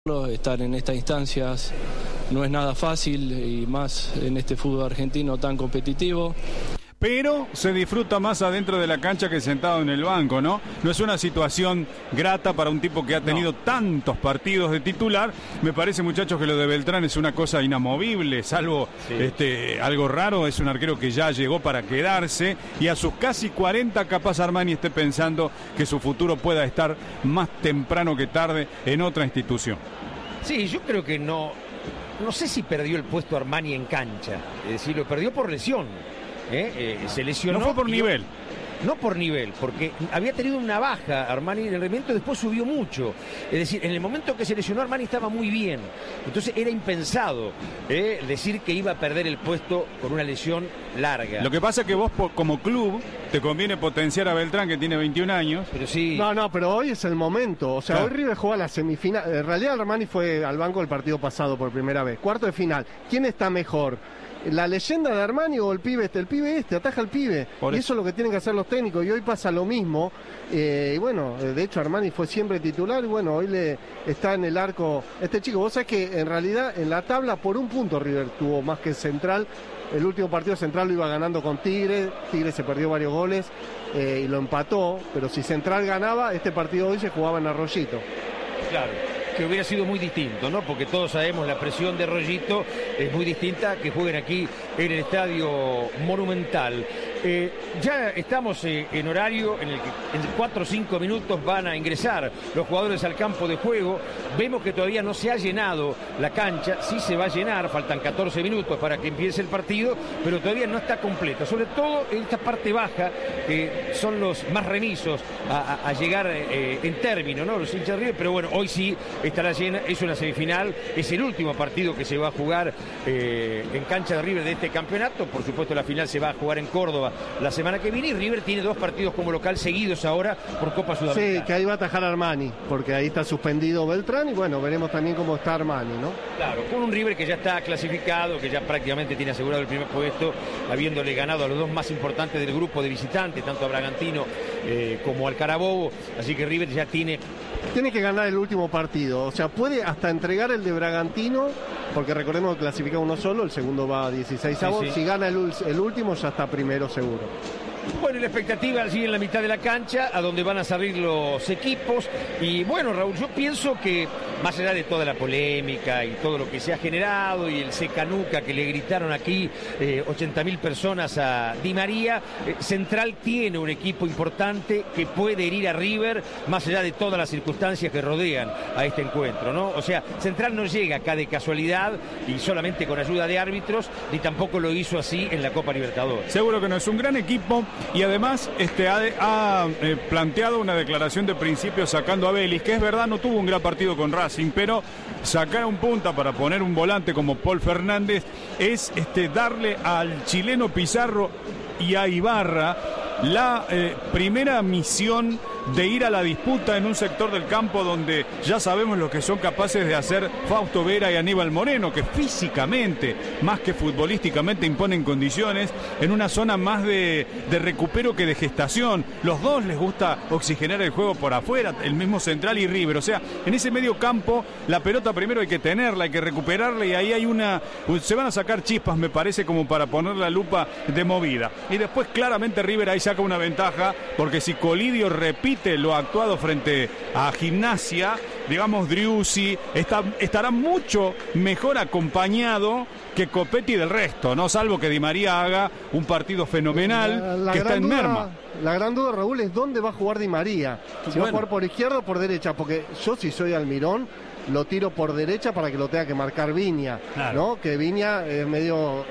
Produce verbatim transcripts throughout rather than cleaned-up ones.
Estar en estas instancias no es nada fácil y más en este fútbol argentino tan competitivo. Pero se disfruta más adentro de la cancha que sentado en el banco, ¿no? No es una situación grata para un tipo que ha tenido no. tantos partidos de titular. Me parece, muchachos, que lo de Beltrán es una cosa inamovible, salvo sí. este, algo raro. Es un arquero que ya llegó para quedarse y a sus casi cuarenta capaz Armani esté pensando que su futuro pueda estar más temprano que tarde en otra institución. Sí, yo creo que no, no sé si perdió el puesto Armani en cancha, es decir, lo perdió por lesión. ¿Eh? Eh, se lesionó. No fue por nivel. No por nivel, porque había tenido una baja Armani en el rendimiento, después subió mucho. Es decir, en el momento que se lesionó Armani estaba muy bien. Entonces era impensado ¿eh? decir que iba a perder el puesto con una lesión larga. Lo que pasa es que vos como club te conviene potenciar a Beltrán, que tiene veintiún años. Pero sí. No, no, pero hoy es el momento. O sea, claro. hoy River juega la semifinal. En realidad Armani fue al banco el partido pasado por primera vez. Cuarto de final. ¿Quién está mejor? ¿La leyenda de Armani o el pibe este? El pibe este, ataja al pibe. Por y eso es lo que tienen que hacer los técnicos. Y hoy pasa lo mismo. Eh, y bueno, de hecho Armani fue siempre titular. Y bueno, hoy le está en el arco este chico. Vos sabés que en realidad en la tabla por un punto River tuvo más que Central. El último partido Central lo iba ganando con Tigre. Tigre se perdió varios goles eh, y lo empató. Pero si Central ganaba, este partido hoy se jugaba en Arroyito. Claro. Que hubiera sido muy distinto, ¿no? Porque todos sabemos la presión de Rollito es muy distinta que jueguen aquí en el Estadio Monumental. Eh, ya estamos eh, en horario en el que en cuatro o cinco minutos van a ingresar los jugadores al campo de juego. Vemos que todavía no se ha llenado la cancha, sí se va a llenar, faltan catorce minutos para que empiece el partido, pero todavía no está completa, sobre todo en esta parte baja, que son los más remisos a, a, a llegar eh, en término, ¿no? Los hinchas de River, pero bueno, hoy sí estará llena, es una semifinal, es el último partido que se va a jugar eh, en cancha de River de este campeonato. Por supuesto la final se va a jugar en Córdoba la semana que viene y River tiene dos partidos como local seguidos ahora por Copa Sudamericana. Sí, que ahí va a atajar Armani, porque ahí está suspendido Beltrán y bueno, veremos también cómo está Armani, ¿no? Claro, con un River que ya está clasificado, que ya prácticamente tiene asegurado el primer puesto, habiéndole ganado a los dos más importantes del grupo de visitantes, tanto a Bragantino eh, como al Carabobo, así que River ya tiene... Tiene que ganar el último partido, o sea, puede hasta entregar el de Bragantino, porque recordemos que clasifica uno solo, el segundo va a dieciséis avos, sí, sí. Si gana el, el último ya está primero seguro. Bueno, y la expectativa sigue en la mitad de la cancha, a donde van a salir los equipos. Y bueno, Raúl, yo pienso que más allá de toda la polémica y todo lo que se ha generado y el secanuca que le gritaron aquí eh, ochenta mil personas a Di María, eh, Central tiene un equipo importante que puede herir a River, más allá de todas las circunstancias que rodean a este encuentro, ¿no? O sea, Central no llega acá de casualidad y solamente con ayuda de árbitros, ni tampoco lo hizo así en la Copa Libertadores. Seguro que no, es un gran equipo. Y además este, ha, ha eh, planteado una declaración de principio sacando a Vélez, que es verdad, no tuvo un gran partido con Racing, pero sacar un punta para poner un volante como Paul Fernández es este, darle al chileno Pizarro y a Ibarra la eh, primera misión de ir a la disputa en un sector del campo donde ya sabemos lo que son capaces de hacer Fausto Vera y Aníbal Moreno, que físicamente, más que futbolísticamente, imponen condiciones en una zona más de, de recupero que de gestación. Los dos les gusta oxigenar el juego por afuera, el mismo Central y River. O sea, en ese medio campo la pelota primero hay que tenerla, hay que recuperarla y ahí hay una... Se van a sacar chispas, me parece, como para poner la lupa de movida. Y después claramente River ahí saca una ventaja, porque si Colidio repite lo actuado frente a Gimnasia, digamos, Driussi está, estará mucho mejor acompañado que Copetti del resto, ¿no? Salvo que Di María haga un partido fenomenal, la, la que está en duda, merma. La gran duda, Raúl, es dónde va a jugar Di María. Si bueno. va a jugar por izquierda o por derecha, porque yo, si soy Almirón, lo tiro por derecha para que lo tenga que marcar Viña, claro. ¿no? Que Viña es medio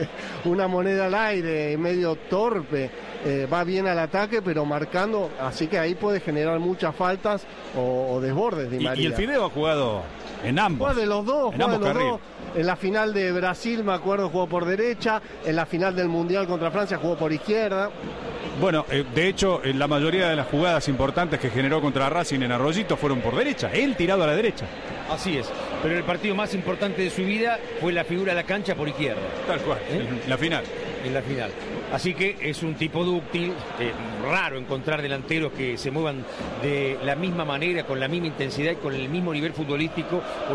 una moneda al aire, medio torpe, eh, va bien al ataque, pero marcando, así que ahí puede generar muchas faltas o, o desbordes Di María. Y, y el Fideo ha jugado en ambos. Juega de los dos, en juega ambos de los dos. En la final de Brasil, me acuerdo, jugó por derecha. En la final del Mundial contra Francia jugó por izquierda. Bueno, eh, de hecho, eh, la mayoría de las jugadas importantes que generó contra Racing en Arroyito fueron por derecha, él tirado a la derecha. Así es, pero el partido más importante de su vida fue la figura de la cancha por izquierda. Tal cual, ¿Eh? en la final. En la final. Así que es un tipo dúctil, eh, raro encontrar delanteros que se muevan de la misma manera, con la misma intensidad y con el mismo nivel futbolístico.